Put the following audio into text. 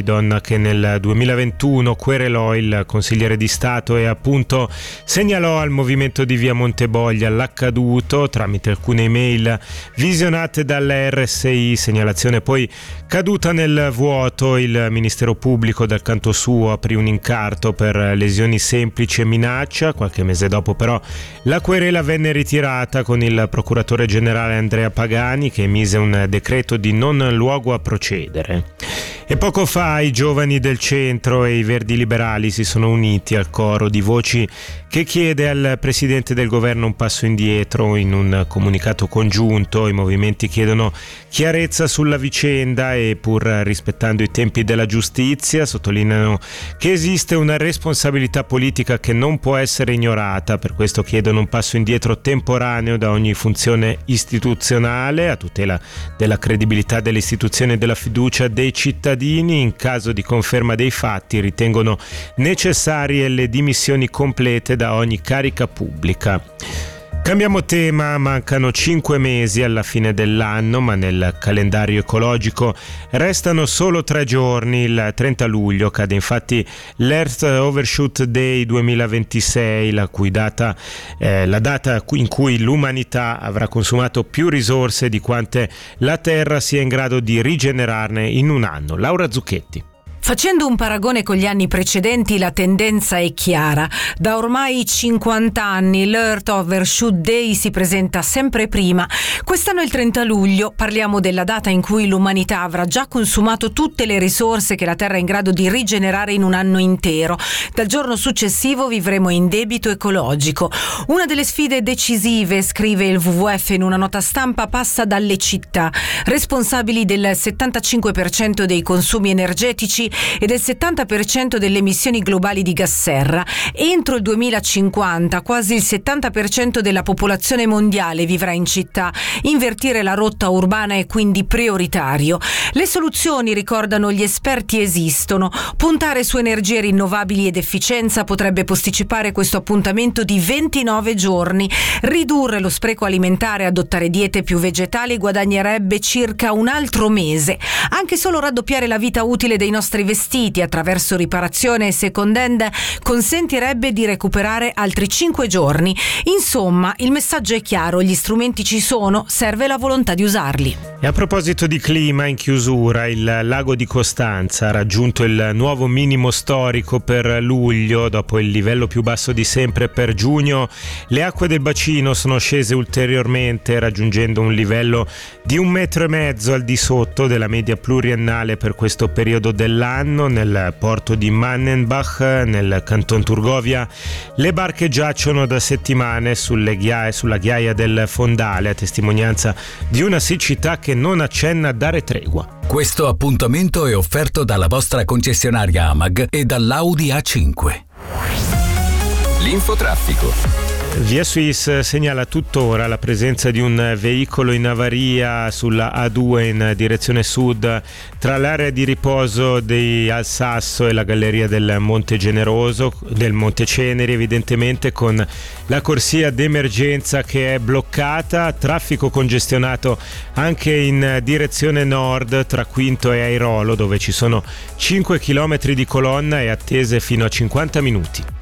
Poseidon, che nel 2021 querelò il consigliere di Stato e appunto segnalò al movimento di via Monteboglia l'accaduto tramite alcune email visionate dalla RSI, segnalazione poi caduta nel vuoto. Il Ministero Pubblico dal canto suo aprì un incarto per lesioni semplici e minaccia. Qualche mese dopo però la querela venne ritirata con il procuratore generale Andrea Pagani, che emise un decreto di non luogo a procedere. E poco fa i giovani del centro e i verdi liberali si sono uniti al coro di voci che chiede al presidente del governo un passo indietro. In un comunicato congiunto i movimenti chiedono chiarezza sulla vicenda e, pur rispettando i tempi della giustizia, sottolineano che esiste una responsabilità politica che non può essere ignorata. Per questo chiedono un passo indietro temporaneo da ogni funzione istituzionale, a tutela della credibilità delle istituzioni e della fiducia dei cittadini. In caso di conferma dei fatti ritengono necessarie le dimissioni complete da ogni carica pubblica. Cambiamo tema, mancano 5 mesi alla fine dell'anno, ma nel calendario ecologico restano solo 3 giorni. Il 30 luglio cade infatti l'Earth Overshoot Day 2026, la data in cui l'umanità avrà consumato più risorse di quante la Terra sia in grado di rigenerarne in un anno. Laura Zucchetti. Facendo un paragone con gli anni precedenti, la tendenza è chiara. Da ormai 50 anni l'Earth Overshoot Day si presenta sempre prima. Quest'anno è il 30 luglio, parliamo della data in cui l'umanità avrà già consumato tutte le risorse che la Terra è in grado di rigenerare in un anno intero. Dal giorno successivo vivremo in debito ecologico. Una delle sfide decisive, scrive il WWF in una nota stampa, passa dalle città, responsabili del 75% dei consumi energetici e del 70% delle emissioni globali di gas serra. Entro il 2050 quasi il 70% della popolazione mondiale vivrà in città. Invertire la rotta urbana è quindi prioritario. Le soluzioni, ricordano gli esperti, esistono. Puntare su energie rinnovabili ed efficienza potrebbe posticipare questo appuntamento di 29 giorni. Ridurre lo spreco alimentare e adottare diete più vegetali guadagnerebbe circa un altro mese. Anche solo raddoppiare la vita utile dei nostri vestiti attraverso riparazione e second hand consentirebbe di recuperare altri 5 giorni. Insomma, il messaggio è chiaro, gli strumenti ci sono, serve la volontà di usarli. E a proposito di clima, in chiusura, il lago di Costanza ha raggiunto il nuovo minimo storico per luglio. Dopo il livello più basso di sempre per giugno, le acque del bacino sono scese ulteriormente, raggiungendo un livello di 1,5 metri al di sotto della media pluriennale per questo periodo dell'anno. Nel porto di Mannenbach, nel canton Turgovia, le barche giacciono da settimane sulla ghiaia del fondale, a testimonianza di una siccità che non accenna a dare tregua. Questo appuntamento è offerto dalla vostra concessionaria AMAG e dall'Audi A5. L'infotraffico. Via Suisse segnala tuttora la presenza di un veicolo in avaria sulla A2 in direzione sud tra l'area di riposo di Alsasso e la galleria del Monte Ceneri, evidentemente con la corsia d'emergenza che è bloccata. Traffico congestionato anche in direzione nord tra Quinto e Airolo, dove ci sono 5 km di colonna e attese fino a 50 minuti.